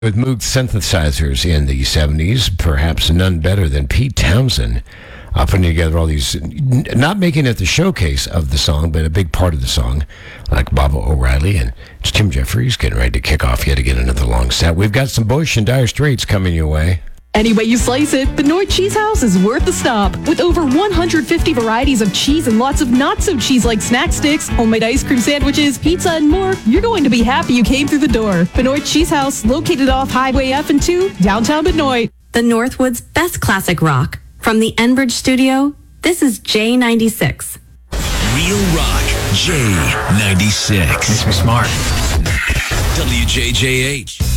With Moog synthesizers in the 70s, perhaps none better than Pete Townsend, putting together all these, not making it the showcase of the song, but a big part of the song, like Baba O'Reilly. And it's Tim Jeffries getting ready to kick off yet again another long set. We've got some Bush and Dire Straits coming your way. Any way you slice it, Benoit Cheese House is worth the stop. With over 150 varieties of cheese and lots of not-so-cheese-like snack sticks, homemade ice cream sandwiches, pizza, and more, you're going to be happy you came through the door. Benoit Cheese House, located off Highway F and 2, downtown Benoit. The Northwood's best classic rock. From the Enbridge studio, this is J96. Real rock, J96. Makes me smart. WJJH.